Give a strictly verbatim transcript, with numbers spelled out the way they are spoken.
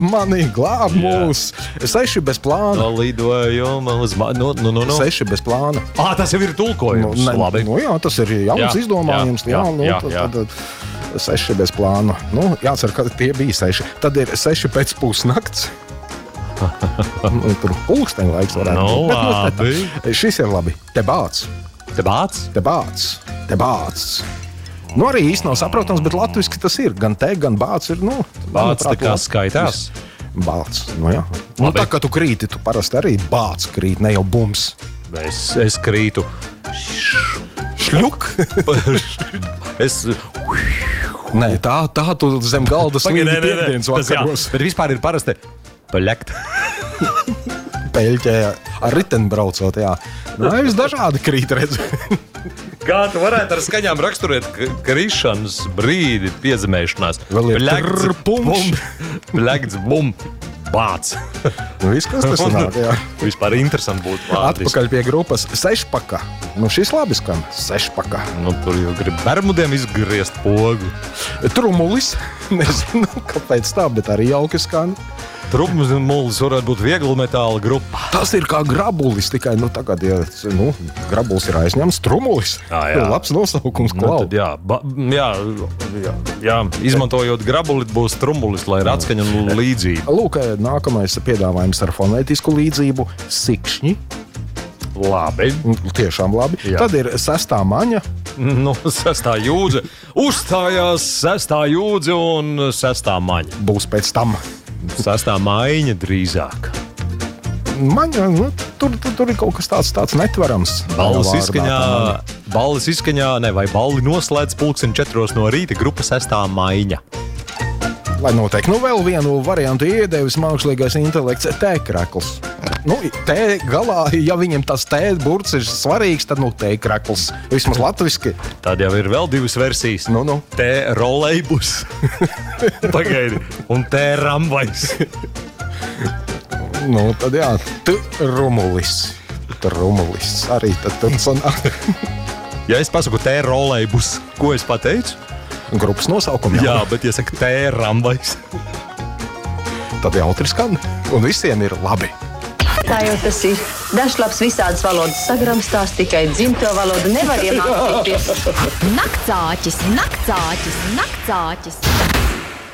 mani, glāb mūs. Seši bez plāna. No lidojuma uz ma... Nu, nu, nu, nu. Seši bez plāna. Ā, tas jau ir tulkojums. Nu, ne, Labi. Nu, jā, tas ir jauns Jā, izdomājums. jā, Jā, nu, jā, tad, jā. tad, seši bez plāna. Nu, jācer, ka tie bija seši. Tad ir seši pēc pusnakts. Nu, tur pulksteņa laiks varētu Nu, būt. labi. Bet, šis ir labi. Te bāc. Te bāc? Te bāc. Te bāc. Nu, arī īsti nav saprotams, bet latviski tas ir. Gan te, gan bāc ir, nu... Bāc tā kā lat- skaitās. Bāc, nu jā. Nu, Labi. tā kā tu krīti, tu parasti arī bāc krīt, ne jau bums. Es, es krītu. Šļuk! Es... Nē, tā, tā tu zem galda Pagaid, slīdi nē, nē, nē. piekdienas Tas jā. vakaros. Bet vispār ir parasti paļakt. Peļķē ar riteni braucot, jā. Nu, visdažādi krīt, redz. Kā tu varētu ar skaņām raksturēt k- krišanas brīdi piezemēšanās? Vēl ir Pļakts, trrr, pumš. bum, pļakts, bum, bāc. Nu, viss, kas tas sanāk, jā. Vispār interesanti būtu vārdi. Atpakaļ pie grupas sešpaka. Nu, šis labi skan. Sešpaka. Nu, tur jau grib bermudiem izgriezt pogu. Trumulis. Nezinu, kāpēc tā, bet arī jauki skan. Trupmus un mulis varētu būt viegli metāla grupa. Tas ir kā grabulis, tikai, nu, tagad, ja, nu, grabulis ir aizņemts, trumulis. Jā, jā. Labs nosaukums, Nu, klau. tad, jā, ba, jā, jā, jā, izmantojot grabuli, būs trumulis, lai ir atskaņa un līdzība. Lūk, nākamais piedāvājums ar fonētisku līdzību - sikšņi. Labi. Tiešām labi. Jā. Tad ir sestā maņa. Nu, sestā jūdze. Uzstājās sestā jūdze un sestā maņa. Būs pēc tam. Sestā maiņa drīzāk. Maņa, nu, tur, tur, tur ir kaut kas tāds, tāds netverams. Balles Tajā vārdā, izskaņā, tā maņa. balles izskaņā, ne, vai balli noslēdz pulksten četros no rīta grupa sestā maiņa. Lai noteikti, nu vēl vienu variantu iedevis mākslīgais intelekts - tēkrekls. Nu, tē galā, ja viņam tas tē burts ir svarīgs, tad, nu, tēkrekls. Vismaz latviski. Tad jau ir vēl divas versijas. Nu, nu. T rolejbus. Pagaidi. Un T ramvajs. Nu, tad jā, tu rumulis. Tu rumulis. Arī tad tur sanāk. Ja es pasaku T rolejbus, ko es pateicu? Grupas nosaukumi. Jā, bet ja saka T ramvajs. Tad jautri skan. Un visiem ir labi. Tā jau tas ir. Dažlaps visādas valodas sagramstās, tikai dzimto valodu nevar iemācīties. Naktsāķis, naktsāķis, naktsāķis.